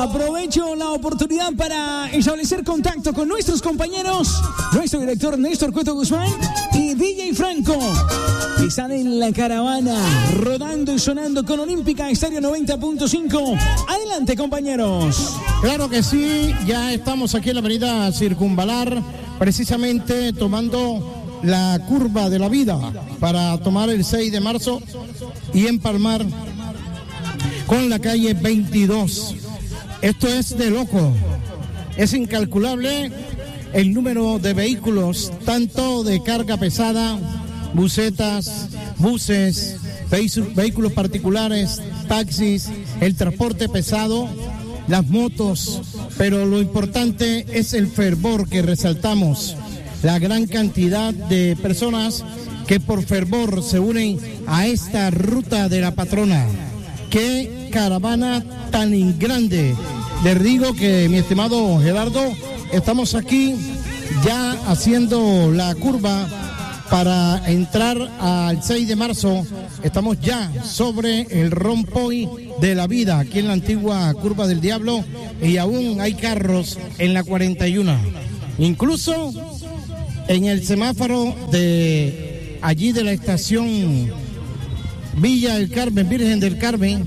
Aprovecho la oportunidad para establecer contacto con nuestros compañeros, nuestro director Néstor Cueto Guzmán y DJ Franco, que están en la caravana, rodando y sonando con Olímpica Estéreo 90.5. Adelante, compañeros. Claro que sí, ya estamos aquí en la avenida Circunvalar, precisamente tomando la curva de la vida para tomar el 6 de marzo y empalmar con la calle 22. Esto es de loco, es incalculable el número de vehículos, tanto de carga pesada, busetas, buses, vehículos particulares, taxis, el transporte pesado, las motos, pero lo importante es el fervor que resaltamos, la gran cantidad de personas que por fervor se unen a esta ruta de la patrona. ¡Qué caravana tan grande! Les digo que, mi estimado Gerardo, estamos aquí ya haciendo la curva para entrar al 6 de marzo. Estamos ya sobre el rompoy de la vida, aquí en la antigua Curva del Diablo, y aún hay carros en la 41. Incluso en el semáforo de allí de la estación Villa del Carmen, Virgen del Carmen,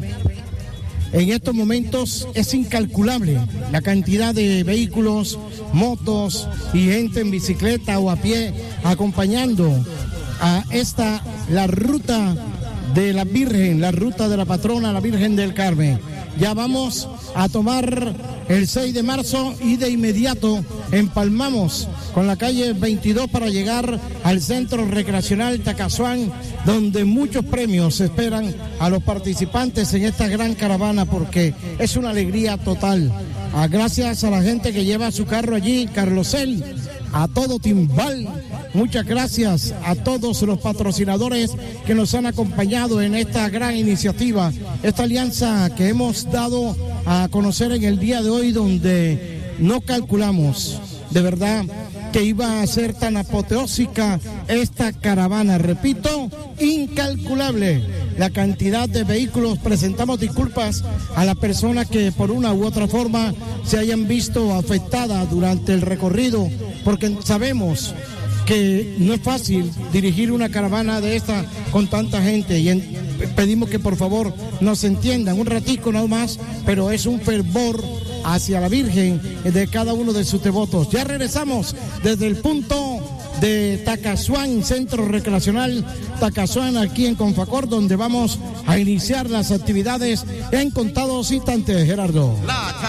en estos momentos es incalculable la cantidad de vehículos, motos y gente en bicicleta o a pie acompañando a la ruta de la Virgen, la ruta de la patrona, la Virgen del Carmen. Ya vamos a tomar el 6 de marzo y de inmediato empalmamos con la calle 22 para llegar al Centro Recreacional Tacasuán, donde muchos premios esperan a los participantes en esta gran caravana, porque es una alegría total. Gracias a la gente que lleva su carro allí, Carlosel, a todo Timbal. Muchas gracias a todos los patrocinadores que nos han acompañado en esta gran iniciativa, esta alianza que hemos dado a conocer en el día de hoy, donde no calculamos de verdad que iba a ser tan apoteósica esta caravana. Repito, incalculable la cantidad de vehículos. Presentamos disculpas a las personas que por una u otra forma se hayan visto afectadas durante el recorrido, porque sabemos que no es fácil dirigir una caravana de esta con tanta gente, y pedimos que por favor nos entiendan un ratico nada más, pero es un fervor hacia la Virgen de cada uno de sus devotos. Ya regresamos desde el punto de Tacasuán, Centro Recreacional Tacasuán, aquí en Confacor, donde vamos a iniciar las actividades en contados instantes, Gerardo.